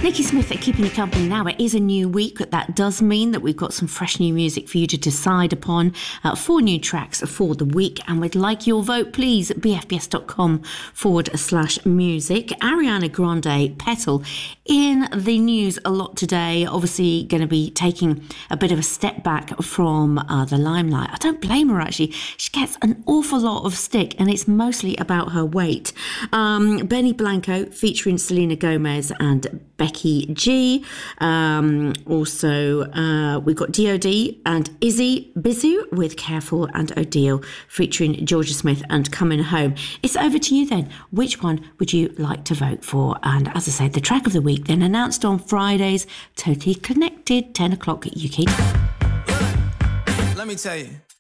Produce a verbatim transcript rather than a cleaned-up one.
Nikki Smith are keeping you company now. It is a new week. That does mean that we've got some fresh new music for you to decide upon. Uh, four new tracks for the week, and we'd like your vote, please. bfbs.com forward slash music. Ariana Grande, Petal, in the news a lot today. Obviously going to be taking a bit of a step back from uh, the limelight. I don't blame her, actually. She gets an awful lot of stick, and it's mostly about her weight. Um, Benny Blanco featuring Selena Gomez and Becky G. Um, also, uh, we've got D O D and Izzy Bizu with Careful, and Odile featuring Georgia Smith and Coming Home. It's over to you then. Which one would you like to vote for? And as I said, the track of the week then announced on Fridays. Totally Connected, ten o'clock at U K. Let me tell you.